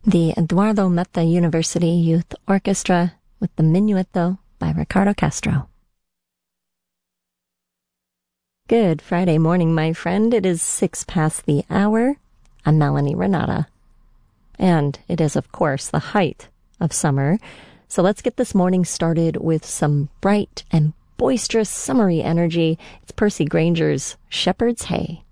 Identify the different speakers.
Speaker 1: The Eduardo Metta University Youth Orchestra with the Minuetto by Ricardo Castro. Good Friday morning, my friend. It is 6 past the hour. I'm Melanie Renata. And it is, of course, the height of summer. So let's get this morning started with some bright and boisterous summery energy. It's Percy Granger's Shepherd's Hay.